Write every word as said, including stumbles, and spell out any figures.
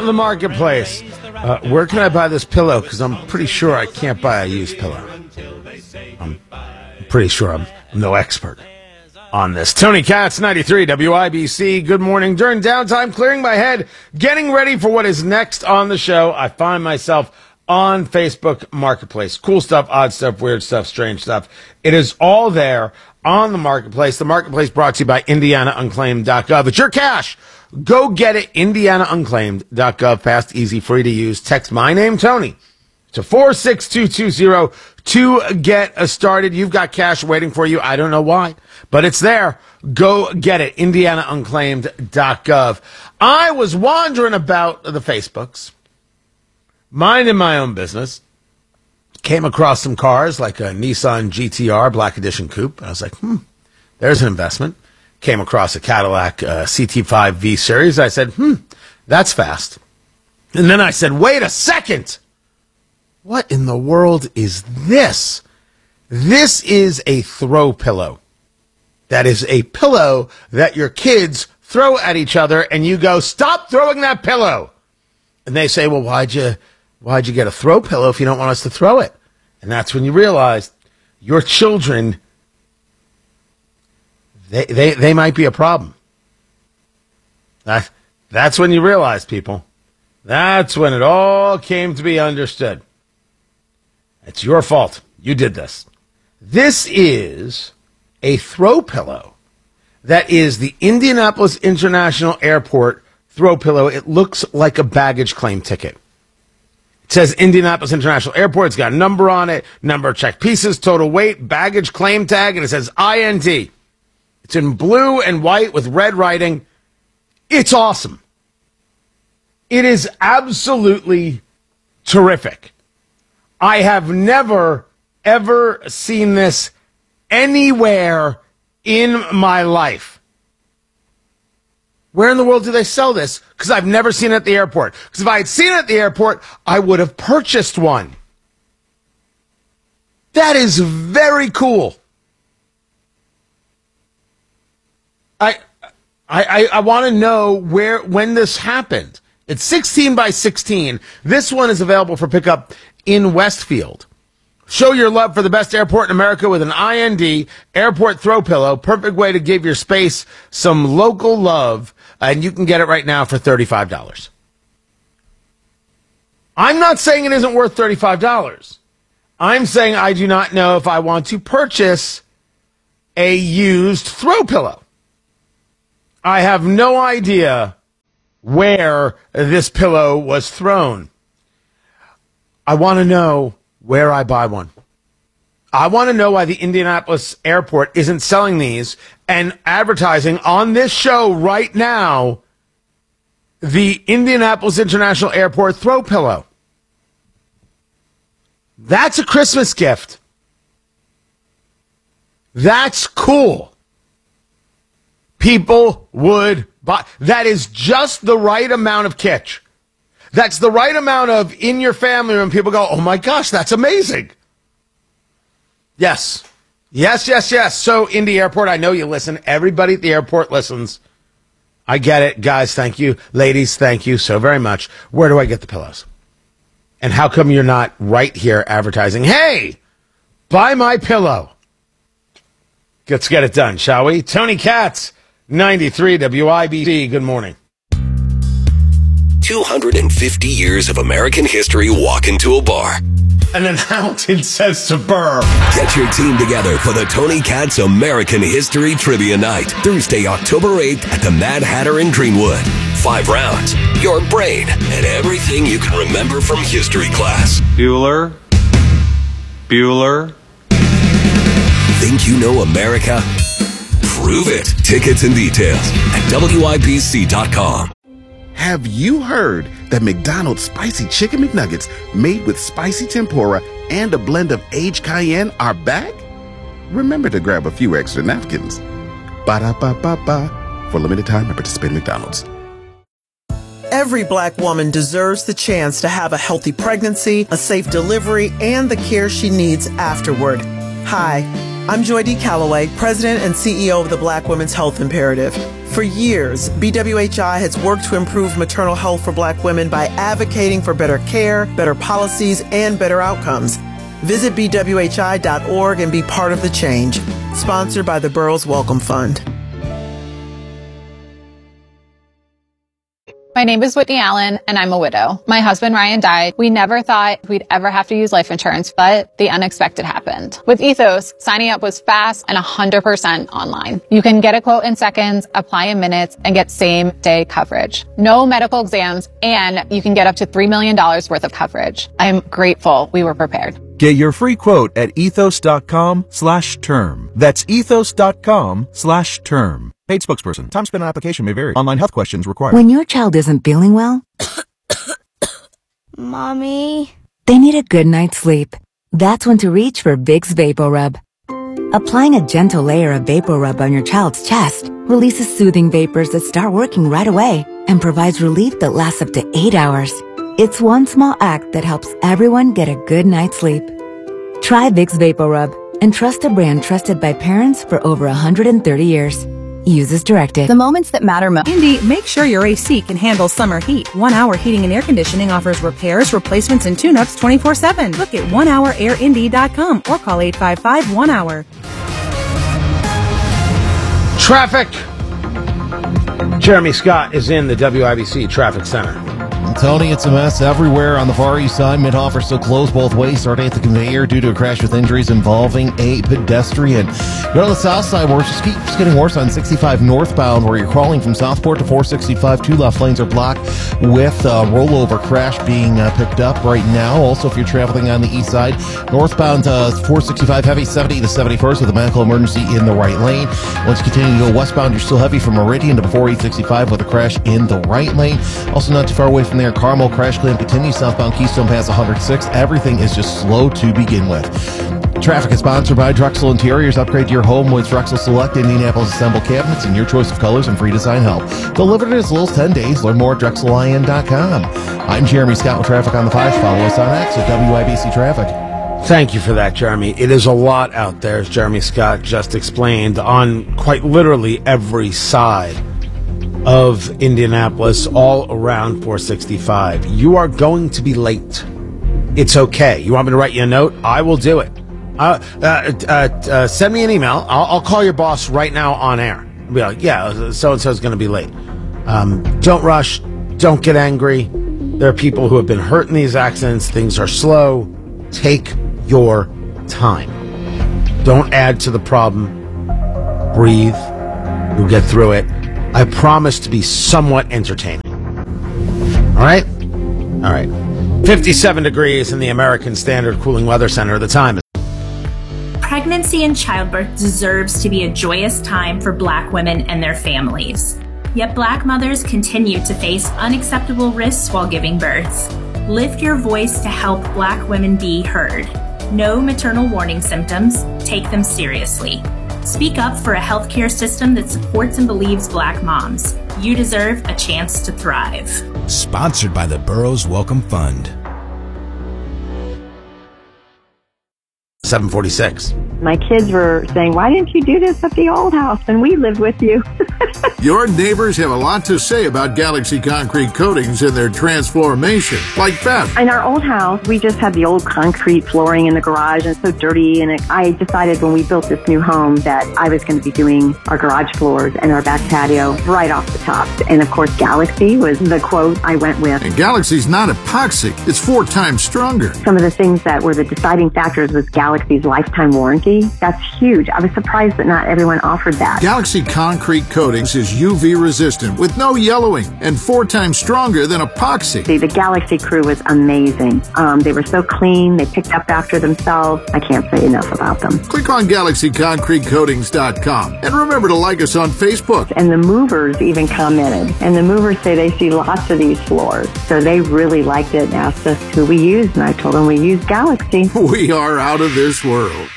the marketplace. Uh, where can I buy this pillow? Because I'm pretty sure I can't buy a used pillow. I'm pretty sure I'm no expert on this. Tony Katz, ninety-three W I B C. Good morning. During downtime, clearing my head, getting ready for what is next on the show, I find myself on Facebook Marketplace. Cool stuff, odd stuff, weird stuff, strange stuff. It is all there on the Marketplace. The Marketplace brought to you by Indiana Unclaimed dot gov. It's your cash. Go get it. Indiana Unclaimed dot gov. Fast, easy, free to use. Text my name, Tony, to four six two two zero to get started. You've got cash waiting for you. I don't know why, but it's there. Go get it. Indiana Unclaimed dot gov. I was wandering about the Facebooks, minding my own business, came across some cars like a Nissan G T R Black Edition Coupe. I was like, hmm, there's an investment. Came across a Cadillac uh, C T five V Series. I said, hmm, that's fast. And then I said, wait a second. What in the world is this? This is a throw pillow. That is a pillow that your kids throw at each other, and you go, stop throwing that pillow. And they say, well, why'd you, why'd you get a throw pillow if you don't want us to throw it? And that's when you realize your children, they they, they might be a problem. That, that's when you realize, people. That's when it all came to be understood. It's your fault. You did this. This is a throw pillow that is the Indianapolis International Airport throw pillow. It looks like a baggage claim ticket. It says Indianapolis International Airport. It's got a number on it, number of checked pieces, total weight, baggage claim tag, and it says I N T. It's in blue and white with red writing. It's awesome. It is absolutely terrific. I have never, ever seen this anywhere in my life. Where in the world do they sell this? Because I've never seen it at the airport. Because if I had seen it at the airport, I would have purchased one. That is very cool. I I I, I want to know where when this happened. It's sixteen by sixteen. This one is available for pickup in Westfield. Show your love for the best airport in America with an I N D airport throw pillow. Perfect way to give your space some local love. And you can get it right now for thirty-five dollars. I'm not saying it isn't worth thirty-five dollars. I'm saying I do not know if I want to purchase a used throw pillow. I have no idea where this pillow was thrown. I want to know where I buy one. I want to know why the Indianapolis airport isn't selling these and advertising on this show right now the Indianapolis International Airport throw pillow. That's a Christmas gift. That's cool. People would buy. That is just the right amount of kitsch. That's the right amount of in your family when people go, oh my gosh, that's amazing. Yes. Yes, yes, yes. So, Indy Airport, I know you listen. Everybody at the airport listens. I get it. Guys, thank you. Ladies, thank you so very much. Where do I get the pillows? And how come you're not right here advertising, hey, buy my pillow? Let's get it done, shall we? Tony Katz, ninety-three W I B C. Good morning. two hundred fifty years of American history walk into a bar. And then Hamilton says to Burr. Get your team together for the Tony Katz American History Trivia Night, Thursday, October eighth at the Mad Hatter in Greenwood. Five rounds, your brain, and everything you can remember from history class. Bueller. Bueller. Think you know America? Prove it. Tickets and details at W I B C dot com. Have you heard that McDonald's Spicy Chicken McNuggets made with spicy tempura and a blend of aged cayenne are back? Remember to grab a few extra napkins. Ba-da-ba-ba-ba. For limited time at participating McDonald's. Every Black woman deserves the chance to have a healthy pregnancy, a safe delivery, and the care she needs afterward. Hi, I'm Joy D. Calloway, President and C E O of the Black Women's Health Imperative. For years, B W H I has worked to improve maternal health for Black women by advocating for better care, better policies, and better outcomes. Visit B W H I dot org and be part of the change. Sponsored by the Burroughs Welcome Fund. My name is Whitney Allen, and I'm a widow. My husband, Ryan, died. We never thought we'd ever have to use life insurance, but the unexpected happened. With Ethos, signing up was fast and one hundred percent online. You can get a quote in seconds, apply in minutes, and get same-day coverage. No medical exams, and you can get up to three million dollars worth of coverage. I'm grateful we were prepared. Get your free quote at ethos.com slash term. That's ethos.com slash term. Paid spokesperson. Time spent on application may vary. Online health questions required. When your child isn't feeling well, Mommy, they need a good night's sleep. That's when to reach for Vicks VapoRub. Applying a gentle layer of VapoRub on your child's chest releases soothing vapors that start working right away and provides relief that lasts up to eight hours. It's one small act that helps everyone get a good night's sleep. Try Vicks VapoRub and trust a brand trusted by parents for over one hundred thirty years. Use as directed. The moments that matter most. Indy, make sure your A C can handle summer heat. One Hour Heating and Air Conditioning offers repairs, replacements, and tune-ups twenty-four seven. Look at one hour air indy dot com or call eight five five one hour. Traffic. Jeremy Scott is in the W I B C Traffic Center. Tony, it's a mess everywhere on the Far East Side. Mid-Hoffer still closed both ways, starting at the conveyor due to a crash with injuries involving a pedestrian. Go to the south side, where it just keeps getting worse on sixty-five northbound, where you're crawling from Southport to four sixty-five. Two left lanes are blocked with a rollover crash being uh, picked up right now. Also, if you're traveling on the east side, northbound uh, four sixty-five heavy, seventy to seventy-first with a medical emergency in the right lane. Once you continue to go westbound, you're still heavy from Meridian to before eight sixty-five with a crash in the right lane. Also, not too far away from there, Carmel crash claim continues southbound Keystone Pass one hundred six. Everything is just slow to begin with. Traffic is sponsored by Drexel Interiors. Upgrade your home with Drexel Select Indianapolis Assemble Cabinets and your choice of colors and free design help. Delivered in as little as ten days. Learn more at drexel I N dot com. I'm Jeremy Scott with Traffic on the Fives. Follow us on X at W I B C Traffic. Thank you for that, Jeremy. It is a lot out there, as Jeremy Scott just explained, on quite literally every side of Indianapolis, all around four sixty-five. You are going to be late. It's okay. You want me to write you a note? I will do it. Uh, uh, uh, uh, send me an email. I'll, I'll call your boss right now on air. I'll be like, yeah, so-and-so is going to be late. Um, don't rush. Don't get angry. There are people who have been hurt in these accidents. Things are slow. Take your time. Don't add to the problem. Breathe. You'll get through it. I promise to be somewhat entertaining. All right? All right. fifty-seven degrees in the American Standard Cooling Weather Center. The time is... Pregnancy and childbirth deserves to be a joyous time for Black women and their families. Yet Black mothers continue to face unacceptable risks while giving birth. Lift your voice to help Black women be heard. Know maternal warning symptoms. Take them seriously. Speak up for a healthcare system that supports and believes Black moms. You deserve a chance to thrive. Sponsored by the Burroughs Welcome Fund. seven forty-six. My kids were saying, why didn't you do this at the old house when we lived with you? Your neighbors have a lot to say about Galaxy Concrete Coatings and their transformation, like Beth. In our old house, we just had the old concrete flooring in the garage and it's so dirty. And it, I decided when we built this new home that I was going to be doing our garage floors and our back patio right off the top. And of course, Galaxy was the quote I went with. And Galaxy's not epoxy. It's four times stronger. Some of the things that were the deciding factors was Galaxy's lifetime warranty. That's huge. I was surprised that not everyone offered that. Galaxy Concrete Coatings is U V resistant with no yellowing and four times stronger than epoxy. The, the Galaxy crew was amazing. Um, they were so clean. They picked up after themselves. I can't say enough about them. Click on galaxy concrete coatings dot com and remember to like us on Facebook. And the movers even commented. And the movers say they see lots of these floors. So they really liked it and asked us who we used. And I told them we use Galaxy. We are out of this world.